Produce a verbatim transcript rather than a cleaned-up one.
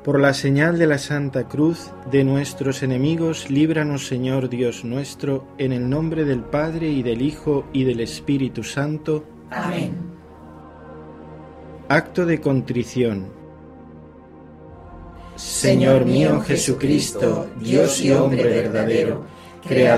Por la señal de la Santa Cruz de nuestros enemigos, líbranos, Señor Dios nuestro, en el nombre del Padre, y del Hijo, y del Espíritu Santo. Amén. Acto de contrición. Señor mío Jesucristo, Dios y hombre verdadero, creador